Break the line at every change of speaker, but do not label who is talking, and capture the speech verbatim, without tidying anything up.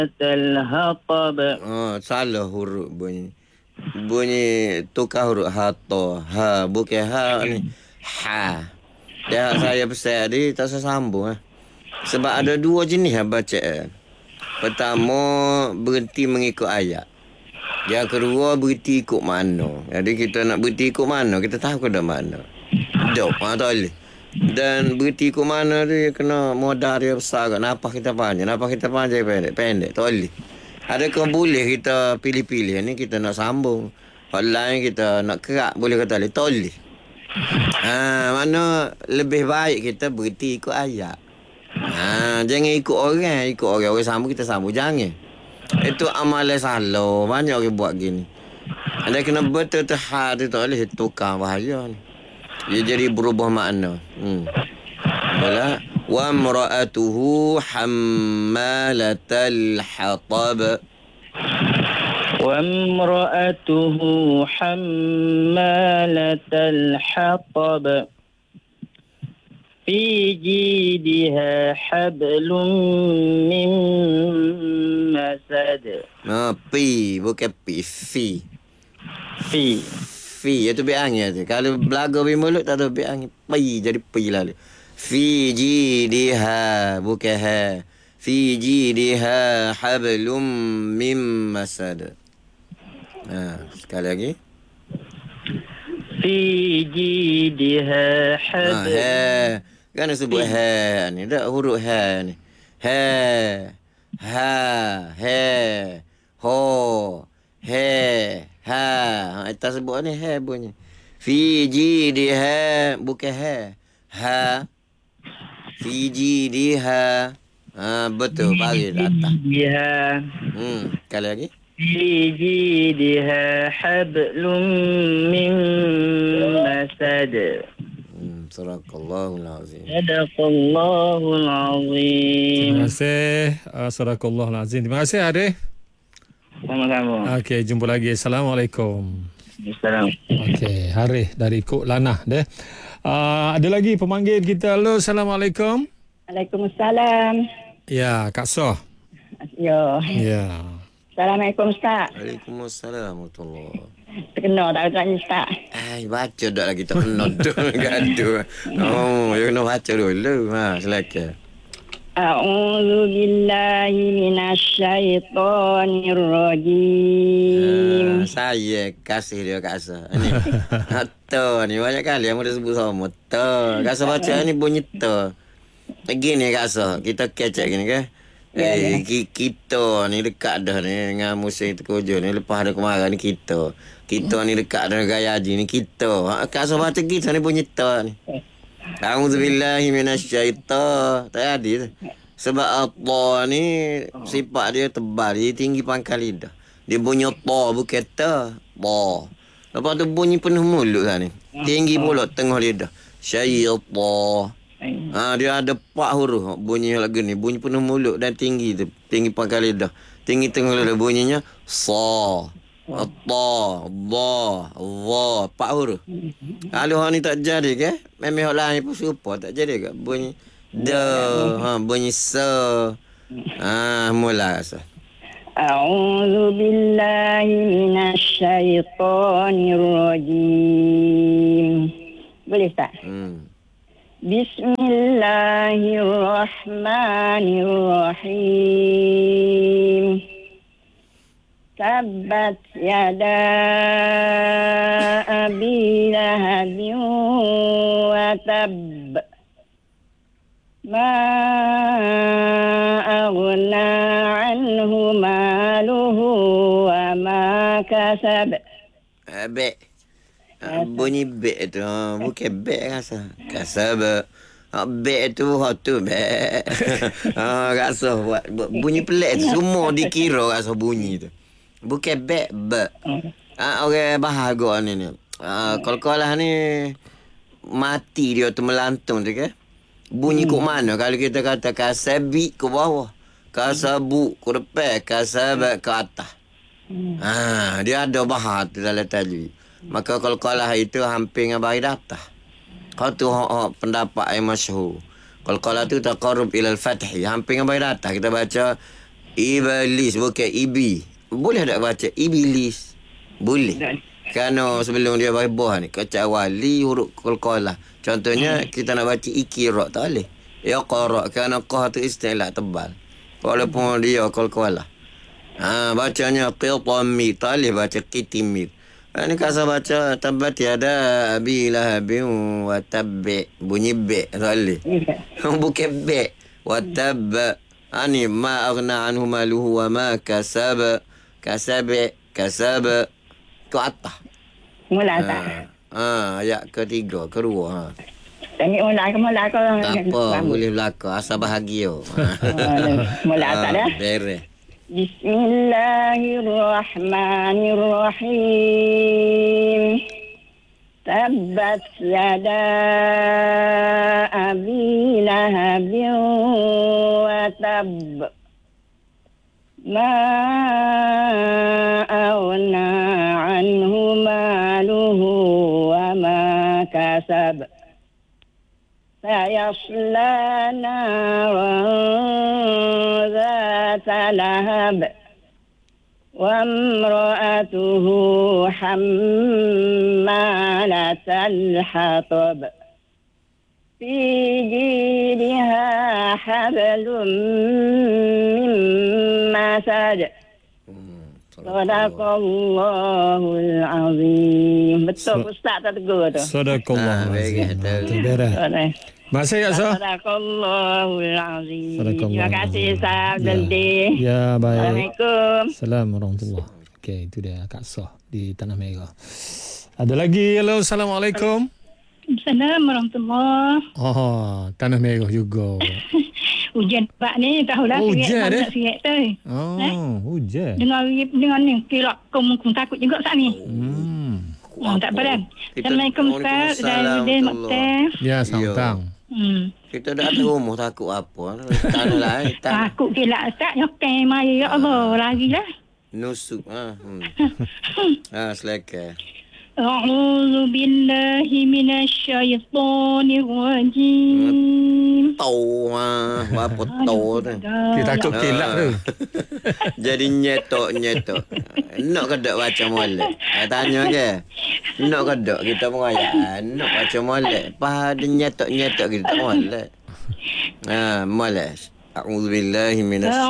الهطب.
Oh, salah huruf bunyi. Bunyi tukar huruf ha to. Ha bukan ha ni. Ha. Dah saya pesan tadi tak sambung ah. Sebab ada dua jenis ah bacaan. Pertama berhenti mengikut ayat. Yang kedua berhenti ikut makna. Jadi kita nak berhenti ikut makna, kita tahu ke dah makna. Dok, ha tak boleh. Dan berhenti ikut makna dia kena modal dia besar kat. Napas kita panjang, napas kita panjang pendek, pendek tak boleh. Adakah boleh kita pilih-pilih ni kita nak sambung. Hotline kita nak kerak boleh kata boleh. Tak boleh. Ha, mana lebih baik kita berhenti ikut ayat. Ha, jangan ikut orang, ikut orang orang sambung kita sambung jangan. Itu amalan salah. Banyak orang buat gini. Ada kena betul tu hal tu tak boleh tukar bahaya ni. Dia jadi berubah makna. Hmm. Bala wa imra'atuhu hammalatal hatab.
وامرأته حمالة الحطب في جيدها حبل من مسد.
Ha, pi bukan pi, fi.
في
Fi itu bi angin tu. Kalau belaga bi mulut tak ada bi angin. Pi jadi pi lalu. Fi jidiha bukan ha. Fi jidiha hablum mim masad. Ha, sekali lagi.
في جيدها
Ha,
حبل.
ha. Kan sebut ha ni. Tak huruf ha ni. Ha. Ha. He. Ho. He. Ha. Ha, kita sebut ni ha bunyi. Fi jidiha bukan ha. Ha. Fi jidiha. Ha, betul bagi atas.
جيدها
Hmm, sekali lagi.
في جيدها حبل من مسد.
Hmm, Sadaqallahul azim.
صدق الله العظيم.
Terima kasih. Uh, Sadaqallahul azim. Terima kasih Arif.
Sama-sama.
Okey, jumpa lagi. Assalamualaikum.
Assalamualaikum.
Okey, Arif dari Kok Lanah deh. Uh, ada lagi pemanggil kita. Halo, Assalamualaikum.
Waalaikumsalam.
Ya, Kak Soh.
Yo.
Ya.
Assalamualaikum Ustaz.
Waalaikumsalam warahmatullahi.
Terkenal tak Ustaz Ustaz?
Ai, baca dah lagi tak kena tu. Gaduh. Oh, you kena baca dulu. Ha, silakan.
A'udzu billahi minasyaitonir
Ha,
rajim.
saya kasih dia Kak Asa. Ni. Hatta ni banyak kali yang dah sebut sama. Ta. Kak Asa baca ni bunyi ta. Gini Kak Asa, kita kecek gini ke?
Ya,
Eh,
ya.
ki- kita ni dekat dah ni dengan musim terkujur ni. Lepas ada kemarin ni kita. Kita ni dekat dengan gaya haji ni kita. Ha, Kak Asa baca kita ni bunyi ta ni. A'udzubillahi minasyaitan. Tak ada tu. Sebab Allah ni sifat dia tebal, dia tinggi pangkal lidah. Dia bunyi ta bukan ta. Ta. Lepas tu bunyi penuh mulut lah ni. Tinggi pula tengah lidah. Syaitan. Ha, dia ada empat huruf bunyi lagu ni. Bunyi penuh mulut dan tinggi tu. Tinggi pangkal lidah. Tinggi tengah lidah bunyinya sa. Ta, ba, wa, empat huruf. Kalau hak ni tak jadi ke? Memang hak lain pun serupa tak jadi ke? Bunyi da, ha, bunyi sa. Ha, mula rasa.
A'udzu billahi minasyaitonir rajim. Boleh Ustaz?
Hmm.
Bismillahirrahmanirrahim. Tabbat yada abi lahabin wa tab. Ma aghna anhu maluhu wa ma kasab.
Uh, bek. Uh, bunyi bek tu. Ha, bukan bek rasa. Kasab. Ha, bek tu hak tu bek. Ha, rasa buat, buat bunyi pelik tu. Semua dikira rasa bunyi tu. Bukan bek, bek. Ha, orang bahagia ni ni. Ha, kalau-kalau ni mati dia tu melantung tu ke. Bunyi hmm. kok mana? Kalau kita kata kasabi ke bawah. Kasabu ke depan. Kasabat ke atas. Hmm. Ha, dia ada bahar tu dalam tajwid. Maka kalau kalah itu hampir dengan bari datah. Kau tu hak, hak pendapat yang masyhur. Kalau kalah tu taqarrub ilal fathi, hampir dengan bari datah. Kita baca Iblis bukan ibi. Boleh tak baca Iblis? Boleh. Kerana sebelum dia bawah ni kaca wali huruf qalqalah. Contohnya kita nak baca ikra tak boleh. Ya qara kerana qah tu istilah tebal. Walaupun dia qalqalah. Ha bacanya qitamir tak boleh baca qitimir. Ha, ni kasar baca tabat yada abi lahabin wa tabbi bunyi be tak boleh. Bukan be wa tab. Ani ma aghna anhu maluhu wa ma kasaba kasaba kasaba tu atas.
Mula
Ha,
tak.
ha ayat ketiga kedua ha.
Tengok mula ke mula ke.
Tak apa boleh belaka asal bahagia.
Mula tak dah.
Beres.
Bismillahirrahmanirrahim. Tabbat yada abi lahabin wa tab. Ma aghna anhu maluhu wa ma kasab. سيصلى نارا ذات لهب وامرأته حمالة الحطب في جيدها حبل من مسد صدق الله العظيم. Betul Ustaz tak tegur tu.
Sadaqallah.
Beres.
Masih ya sah?
Sadaqallahul azim.
Sadaqallah.
Terima kasih Ustaz Abdul.
Ya, baik.
Assalamualaikum.
Assalamualaikum warahmatullahi. Okey, itu dia Kak Soh di Tanah Merah. Ada lagi. Hello, Assalamualaikum.
Assalamualaikum warahmatullahi.
Oh, Tanah Merah juga.
Hujan pak ni tahulah
Oh,
sirat
hujan,
mana
eh?
sirat tu.
Oh,
Eh?
hujan.
Dengar dengar ni kira kum kum takut juga saat ni.
Hmm.
Oh, tak apa.
Kita-
Assalamualaikum Ustaz dan Din Maktab.
Ya, santang.
Hmm.
Kita dah ada rumah takut apa. Tanah lain. Tanah.
Takut gelak Ustaz nyokai mai ya Allah lagi lah.
Nusuk. Ha. Hmm. Ha, selaka.
A'udzu billahi minasyaitonir rajim.
Tau ha. Apa tau tu.
Kita takut kilap tu.
Jadi nyetok-nyetok. Nak ke tak baca molek? Ha, tanya ke? Nak ke tak kita mengaya? Nak baca molek. Pas ada nyetok-nyetok kita tak molek. Ha, molek. A'udzubillahi minasyaitanir